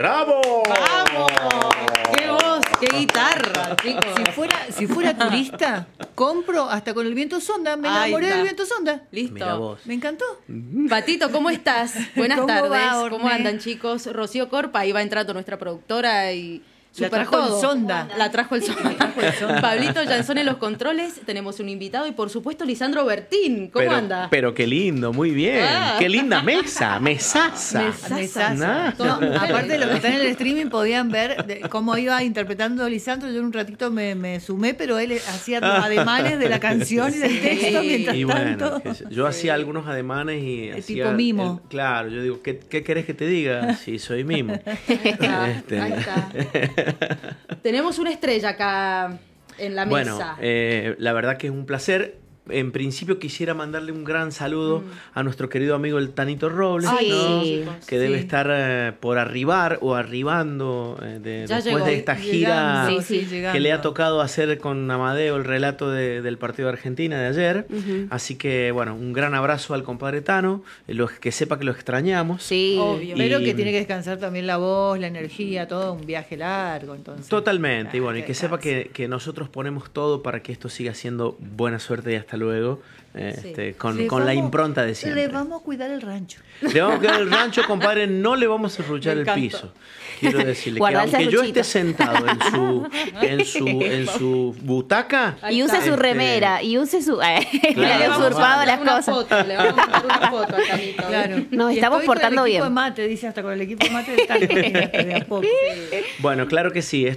¡Bravo! ¡Vamos! ¡Qué voz! ¡Qué guitarra, chicos! Si fuera turista, compro hasta con el viento sonda. Me Ahí enamoré está. del viento sonda. Listo. Mira vos. Me encantó. Patito, ¿cómo estás? Buenas ¿Cómo tardes. va, Orne? ¿Cómo andan, chicos? Rocío Corpa, ahí va entrando nuestra productora y La super trajo el todo. sonda. La trajo el sonda. Pablito Janzón en los controles, tenemos un invitado y por supuesto Lisandro Bertín. ¿Cómo anda? Pero qué lindo, muy bien. Ah. Qué linda mesa, mesaza. Mesaza. Nah. No, aparte de lo que está en el streaming podían ver cómo iba interpretando Lisandro. Yo en un ratito me sumé, pero él hacía los ademanes de la canción y del texto mientras Y tanto. bueno, yo hacía algunos ademanes y hacía... tipo mimo. Claro, yo digo, ¿qué querés que te diga? Sí, soy mimo. Ahí está, ahí está. Tenemos una estrella acá en la Bueno, mesa. la verdad que es un placer. En principio quisiera mandarle un gran saludo a nuestro querido amigo el Tanito Robles, Ay, ¿no? sí. Que debe Sí. estar por arribar o arribando Ya después llegó. de esta gira Llegando, Sí, llegando. que le ha tocado hacer con Amadeo el relato del partido de Argentina de ayer. Así que, bueno, un gran abrazo al compadre Tano, que sepa que lo extrañamos. Sí. Obvio. Y- Pero que tiene que descansar también la voz, la energía, todo un viaje largo. Entonces. Totalmente, y bueno, y que sepa descanse. que nosotros ponemos todo para que esto siga siendo buena suerte y hasta luego, con Le la vamos- impronta de siempre. Le vamos a cuidar el rancho. Le vamos a quedar el rancho, compadre, no le vamos a serruchar Me el encantó. piso. Quiero decirle que Guarda el aunque yo serruchito. esté sentado en su butaca, Ahí Y use está. su remera, y use su... le Claro, ha vamos a usurpado las Una cosas. foto, le vamos a mandar una foto al Tanito. Claro. Nos Y estamos estoy portando con el equipo bien. de mate, dice hasta con el equipo de mate de a poco. bueno, claro que sí.